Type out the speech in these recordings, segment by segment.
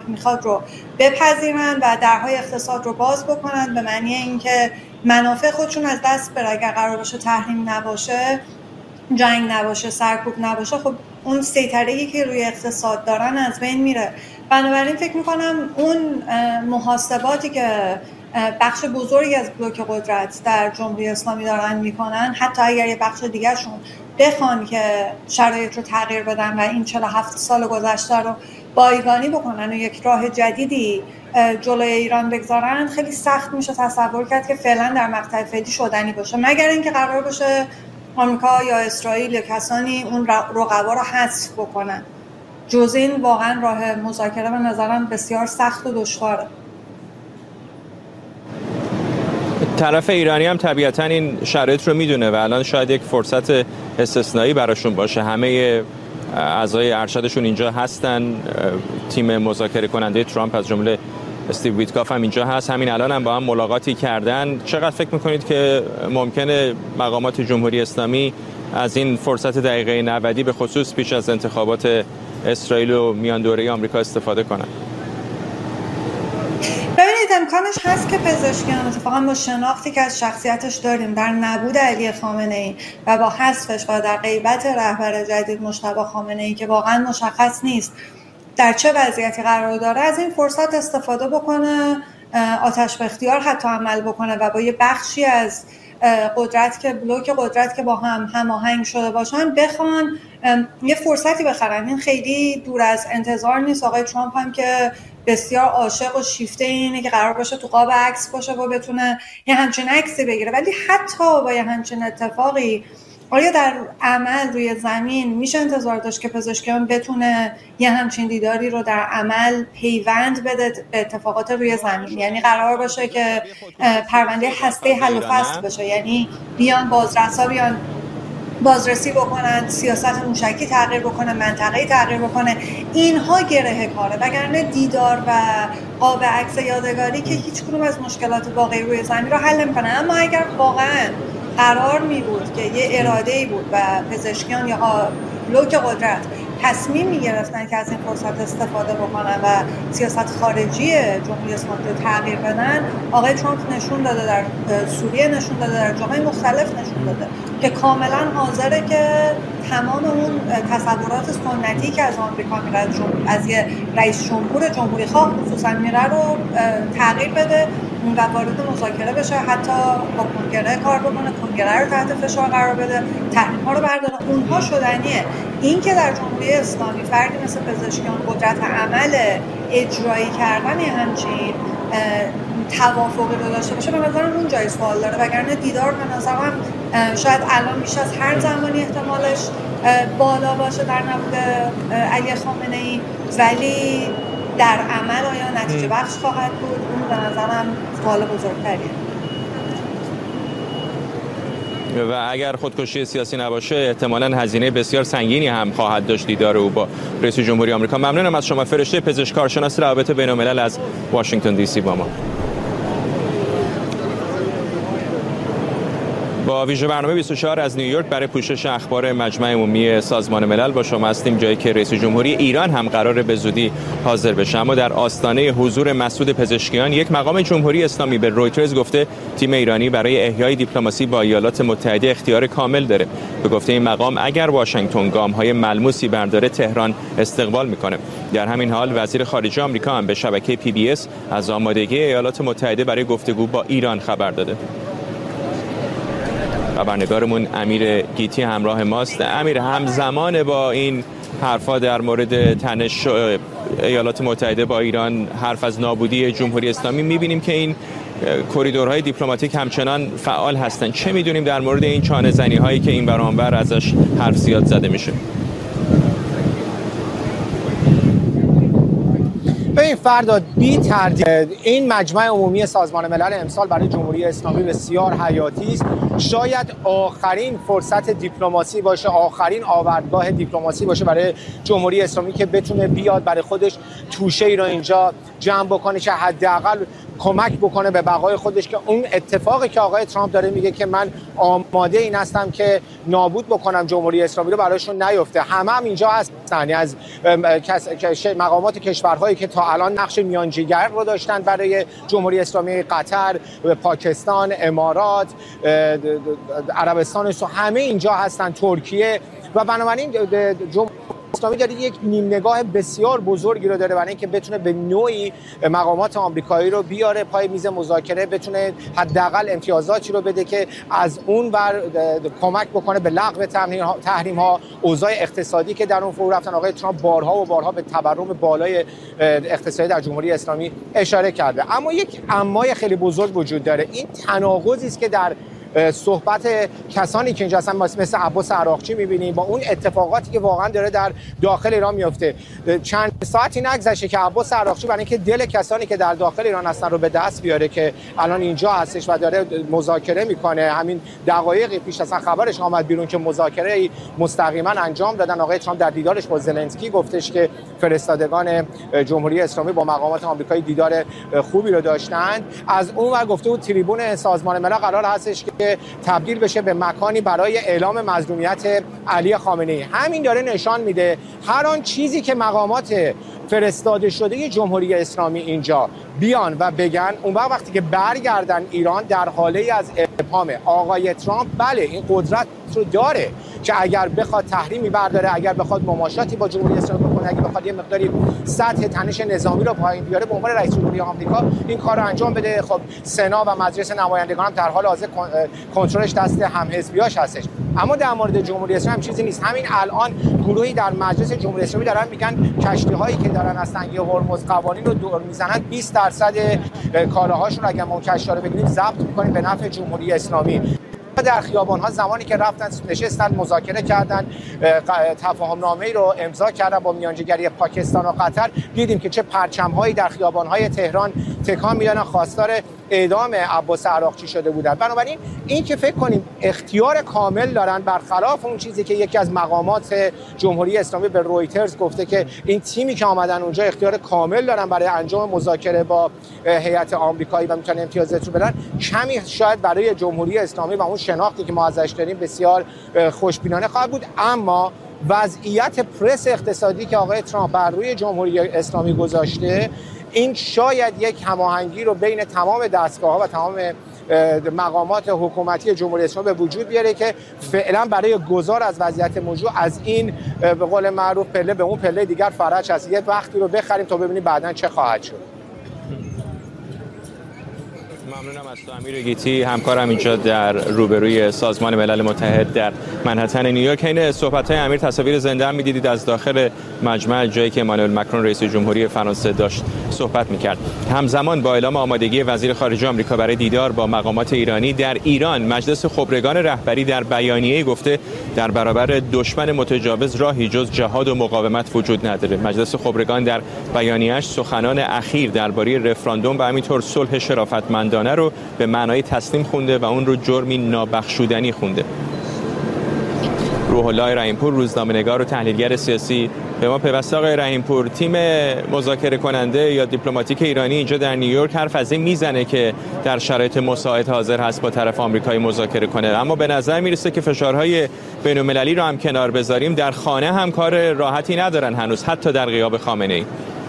میخواد رو بپذیرن و درهای اقتصاد رو باز بکنن، به معنی اینکه منافع خودشون از دست بره. اگر قرار باشه تحریم نباشه، جنگ نباشه، سرکوب نباشه، خب اون سیطره‌ای که روی اقتصاد دارن از بین میره. بنابراین فکر میکنم اون محاسباتی که بخش بزرگی از بلوک قدرت در جمهوری اسلامی دارن میکنن، حتی اگر یه بخش دیگرشون بخوان که شرایط رو تغییر بدن و این 47 سال گذشته رو بایگانی بکنن و یک راه جدیدی جلوی ایران بگذارن، خیلی سخت میشه تصور کرد که فعلا در مقطع فعلی شدنی باشه، مگر اینکه قرار باشه آمریکا یا اسرائیل یا کسانی اون رقبا رو حذف بکنن. جز این واقعا راه مذاکره به نظرم بسیار سخت و دشواره. طرف ایرانی هم طبیعتا این شرایط رو میدونه و الان شاید یک فرصت استثنایی براشون باشه. همه اعضای ارشدشون اینجا هستن، تیم مذاکره کننده ترامپ از جمله استیو ویتکاف هم اینجا هست، همین الان هم با هم ملاقاتی کردن. چقدر فکر میکنید که ممکنه مقامات جمهوری اسلامی از این فرصت دقیقه 90 به خصوص پیش از انتخابات اسرائیل و میان دوره آمریکا استفاده کنن؟ ببینید امکانش هست که پزشکیان اتفاقا با شناختی که از شخصیتش داریم در نبود علی خامنه‌ای و با حذفش و در غیبت رهبر جدید مجتبی خامنه‌ای که واقعا مشخص نیست در چه وضعیتی قرار داره، از این فرصت استفاده بکنه، آتش به اختیار حتی عمل بکنه و با یه بخشی از قدرت که بلوک قدرت که با هم هماهنگ شده باشن بخوان یه فرصتی بخرن. این خیلی دور از انتظار نیست. آقای ترامپ هم که بسیار عاشق و شیفته اینه که قرار باشه تو قاب عکس باشه و بتونه یه همچین عکسی بگیره، ولی حتی با یه همچین اتفاقی آیا در عمل روی زمین میشه انتظار داشت که پزشکیان بتونه یه همچین دیداری رو در عمل پیوند بده به اتفاقات روی زمین؟ یعنی قرار باشه که پرونده هسته حل و فصل بشه، یعنی بیان بازرسا بیان بازرسی بکنن، سیاست موشکی تغییر بکنه، منطقه‌ای تغییر بکنه، اینها گره کاره، وگرنه دیدار و قاب عکس یادگاری که هیچ کدوم از مشکلات واقعی روی زمین رو حل نمی‌کنه. اما اگر واقعاً قرار می بود که یه اراده‌ای بود و پزشکیان یا بلوک قدرت تصمیم می‌گرفتن که از این فرصت استفاده بکنن و سیاست خارجی جمهوری اسلامی رو تغییر بدن، آقای ترامپ نشون داده، در سوریه نشون داده، در جاهای مختلف نشون داده که کاملا حاضره که تمام اون تصورات سنتی که از آمریکا میره، از یه رئیس جمهور جمهوری خواه خصوصا میره رو تغییر بده و وارد مذاکره بشه، حتی با کنگره کار بکنه، کنگره رو تحت فشار قرار بده، تحریم‌ها رو برداره. اونها شدنیه. این که در جمهوری اسلامی فردی مثل پزشکیان قدرت عمل اجرایی کردن همچین توافقی رو داشته باشه، به نظرم اون جای سوال داره، وگرنه دیدار به نظرم شاید الان بیش از هر زمانی احتمالش بالا باشه در نبود علی خامنه‌ای، ولی در عمل آیا نتیجه بخش خواهد بود؟ اون به نظرم سوال بزرگتریه. و اگر خودکشی سیاسی نباشه احتمالاً هزینه بسیار سنگینی هم خواهد داشت دیدار او با رئیس جمهوری آمریکا. ممنونم از شما. فرشته پزشک کارشناس روابط بین‌الملل از واشنگتن دی سی با ما. با ویژه برنامه 24 از نیویورک برای پوشش اخبار مجمع عمومی سازمان ملل با شما هستیم، جایی که رئیس جمهوری ایران هم قراره به زودی حاضر بشه. اما در آستانه حضور مسعود پزشکیان، یک مقام جمهوری اسلامی به رویترز گفته تیم ایرانی برای احیای دیپلماسی با ایالات متحده اختیار کامل داره. به گفته این مقام اگر واشنگتن گام‌های ملموسی برداره، تهران استقبال میکنه. در همین حال وزیر خارجه آمریکا هم به شبکه PBS از آمادگی ایالات متحده برای گفتگو با ایران خبر داده. خبرنگارمون امیر گیتی همراه ماست. امیر، همزمان با این حرفا در مورد تنش ایالات متحده با ایران، حرف از نابودی جمهوری اسلامی، می‌بینیم که این کریدورهای دیپلماتیک همچنان فعال هستند. چه می‌دونیم در مورد این چانه‌زنی‌هایی که این ور آن ور ازش حرف زیاد زده میشه؟ ببین فرداد، بی تردید این مجمع عمومی سازمان ملل امسال برای جمهوری اسلامی بسیار حیاتی است. شاید آخرین فرصت دیپلماسی باشه، آخرین آوردگاه دیپلماسی باشه برای جمهوری اسلامی که بتونه بیاد برای خودش توشه‌ای رو اینجا جمع بکنه که حداقل کمک بکنه به بقای خودش، که اون اتفاقی که آقای ترامپ داره میگه که من آماده این هستم که نابود بکنم جمهوری اسلامی رو، برایشون نیفته. همه اینجا هستن، از مقامات کشورهایی که تا الان نقش میانجیگر رو داشتن برای جمهوری اسلامی، قطر، پاکستان، امارات، عربستان، همه اینجا هستن، ترکیه. و بنابراین جمهوری اسلامی داره یک نیم نگاه بسیار بزرگی رو داره برای اینکه بتونه به نوعی مقامات آمریکایی رو بیاره پای میز مذاکره، بتونه حداقل امتیازاتی رو بده که از اون ور کمک بکنه به لغو تحریم ها. اوضاع اقتصادی که در اون فرو رفتن، آقای ترامپ بارها و بارها به تورم بالای اقتصادی در جمهوری اسلامی اشاره کرده. اما یک امای خیلی بزرگ وجود داره. این تناقضی است که در صحبت کسانی که اینجا هستن مثل عباس عراقچی می‌بینیم با اون اتفاقاتی که واقعا داره در داخل ایران میفته. چند ساعتی نگذشته که عباس عراقچی برای اینکه دل کسانی که در داخل ایران هستن رو به دست بیاره که الان اینجا هستش و داره مذاکره میکنه، همین دقایقی پیش اصلا خبرش آمد بیرون که مذاکره مستقیما انجام دادن. آقای ترامپ در دیدارش با زلنسکی گفتش که فرستادگان جمهوری اسلامی با مقامات آمریکایی دیدار خوبی رو داشتند. از اون ور گفته بود تریبون سازمان ملل قرار هستش که تبدیل بشه به مکانی برای اعلام مظلومیت علی خامنه‌ای. همین داره نشان میده هر آن چیزی که مقامات فرستاده شده جمهوری اسلامی اینجا بیان و بگن، اون وقتی که برگردن ایران در حاله از ابهام. آقای ترامپ بله این قدرت رو داره که اگر بخواد تحریمی برداره، اگر بخواد مماشاتی با جمهوری اسلامی بکنه، اگر بخواد یه مقداری سطح تنش نظامی رو پایین بیاره، به عنوان رئیس جمهوری آمریکا این کار رو انجام بده. خب سنا و مجلس نمایندگان هم در حال حاضر کنترلش دست همحزبیاش هستش. اما در مورد جمهوری اسلامی هم چیزی نیست. همین الان گروهی در مجلس جمهوری اسلامی دارن میگن کشتی‌هایی که دارن از تنگه هرمز قوانین رو دور میزنن 20% کالاهاشون اگر ما کشتی‌ها رو بگیریم ضبط می‌کنیم به نفع جمهوری اسلامی. در خیابان‌ها زمانی که رفتن نشستن مذاکره کردن، تفاهم‌نامه‌ای رو امضا کردن با میانجیگری پاکستان و قطر، دیدیم که چه پرچم‌هایی در خیابان‌های تهران تکان میدادن، خواستار اعدام عباس عراقچی شده بودن. بنابراین این که فکر کنیم اختیار کامل دارن، برخلاف اون چیزی که یکی از مقامات جمهوری اسلامی به رویترز گفته که این تیمی که آمدن اونجا اختیار کامل دارن برای انجام مذاکره با هیئت آمریکایی و میتونن امتیازات رو بدن، کمی شاید برای جمهوری اسلامی و اون شناختی که ما ازش داریم بسیار خوشبینانه خواهد بود. اما وضعیت پرس اقتصادی که آقای ترامپ بر روی جمهوری اسلامی گذاشته، این شاید یک هماهنگی رو بین تمام دستگاه‌ها و تمام مقامات حکومتی جمهوری اسلامی به وجود بیاره که فعلا برای گذار از وضعیت موجود از این به قول معروف پله به اون پله دیگر فرج هست. یه وقتی رو بخریم تا ببینیم بعداً چه خواهد شد. ممنونم از تو امیر گیتی، همکارم اینجا در روبروی سازمان ملل متحد در منهتن نیویورک. این صحبت‌های امیر تصاویر زنده هم می‌دیدید از داخل مجمع، جایی که امانوئل مکرون رئیس جمهوری فرانسه داشت صحبت می‌کرد. همزمان با اعلام آمادگی وزیر خارجه آمریکا برای دیدار با مقامات ایرانی در ایران، مجلس خبرگان رهبری در بیانیه‌ای گفته در برابر دشمن متجاوز راهی جز جهاد و مقاومت وجود نداره. مجلس خبرگان در بیانیه‌اش سخنان اخیر درباره رفراندوم و همینطور صلح شرافتمندانه رو به معنای تسلیم خونده و اون رو جرمی نابخشودنی خونده. روح الله رحیم‌پور، روزنامه‌نگار و تحلیلگر سیاسی، به ما پیوسته. آقای رحیم‌پور، تیم مذاکره کننده یا دیپلماتیک ایرانی اینجا در نیویورک حرف از این میزنه که در شرایط مساعد حاضر هست با طرف آمریکایی مذاکره کنه، اما به نظر میرسه که فشارهای بین‌المللی رو هم کنار بذاریم، در خانه هم کار راحتی ندارن هنوز، حتی در غیاب خامنه‌ای.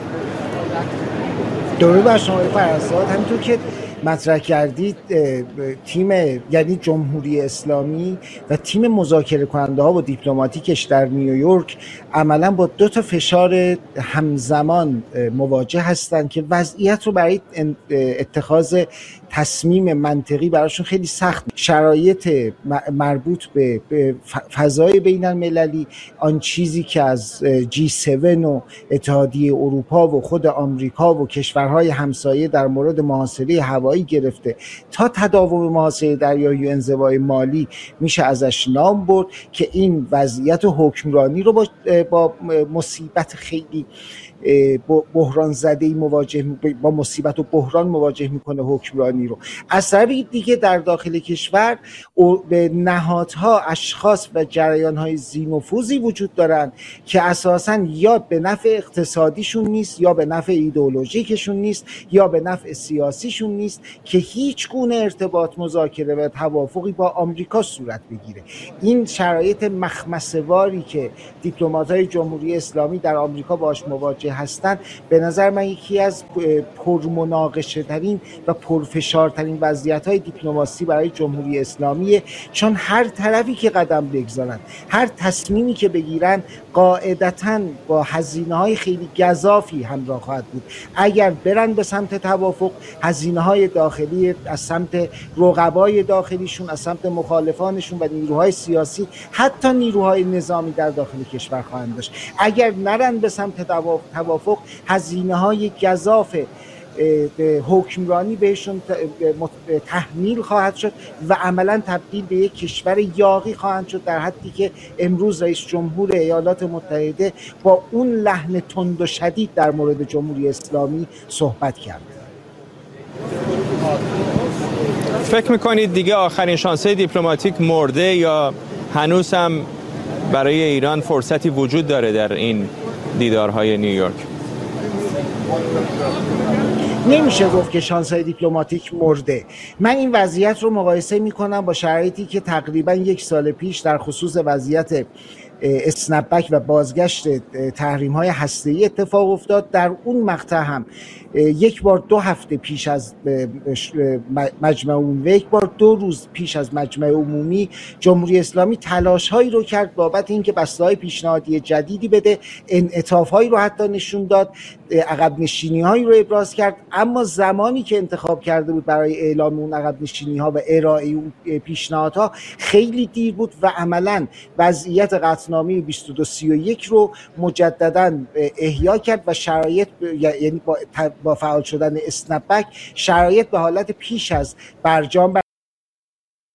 درود بر شما فرزاد. همینطور که مطرح کردید، تیم یعنی جمهوری اسلامی و تیم مذاکره کننده ها و دیپلماتیکش در نیویورک عملا با دو تا فشار همزمان مواجه هستند که وضعیت رو برای اتخاذ تصمیم منطقی براشون خیلی سخت. شرایط مربوط به فضای بین المللی، آن چیزی که از G7 و اتحادیه اروپا و خود آمریکا و کشورهای همسایه در مورد محاصره هوایی گرفته تا تداوم محاصره دریایی و انزوای مالی میشه ازش نام برد که این وضعیت حکمرانی رو با مصیبت خیلی بحران زده‌ای مواجه با مصیبت و بحران مواجه میکنه حکمرانی رو. از طرف دیگه در داخل کشور به نهادها، اشخاص و جریان‌های ذی‌نفوذی وجود دارن که اساساً یا به نفع اقتصادیشون نیست، یا به نفع ایدئولوژیکشون نیست، یا به نفع سیاسیشون نیست که هیچ گونه ارتباط، مذاکره و توافقی با آمریکا صورت بگیره. این شرایط مخمسه‌واری که دیپلمات‌های جمهوری اسلامی در آمریکا باهاش مواجه هستند، به نظر من یکی از پرمناقشه‌ترین و پرفشارترین وضعیت‌های دیپلماسی برای جمهوری اسلامیه، چون هر طرفی که قدم بگذارن، هر تصمیمی که بگیرن، قاعدتاً با هزینه‌های خیلی گزافی همراه خواهد بود. اگر برن به سمت توافق، هزینه‌های داخلی از سمت رقبای داخلیشون، از سمت مخالفانشون و نیروهای سیاسی، حتی نیروهای نظامی در داخل کشور خواهند داشت. اگر نرن به سمت توافق، هزینه‌های گزاف به حکمرانی بهشون تحمیل خواهد شد و عملا تبدیل به یک کشور یاغی خواهند شد، در حدی که امروز رئیس جمهور ایالات متحده با اون لحن تند و شدید در مورد جمهوری اسلامی صحبت کرد. فکر میکنید دیگه آخرین شانسه دیپلماتیک مرده یا هنوز هم برای ایران فرصتی وجود داره در این دیدارهای نیویورک؟ نمیشه گفت که شانس‌های دیپلماتیک مرده. من این وضعیت رو مقایسه میکنم با شرایطی که تقریبا 1 سال پیش در خصوص وضعیت اسنپبک و بازگشت تحریم‌های هسته‌ای اتفاق افتاد. در اون مقطع هم 1 بار 2 هفته پیش از مجمع عمومی و 1 بار 2 روز پیش از مجمع عمومی جمهوری اسلامی تلاش‌هایی رو کرد بابت اینکه بسته‌های پیشنهادی جدیدی بده، انعطاف‌هایی رو حتی نشون داد، عقب نشینی‌هایی رو ابراز کرد، اما زمانی که انتخاب کرده بود برای اعلام اون عقب نشینی‌ها و ارائه اون پیشنهادها خیلی دیر بود و عملاً وضعیت قطعنامه 2231 رو مجدداً احیا کرد و شرایط، یعنی با فعال شدن اسنپبک، شرایط به حالت پیش از برجام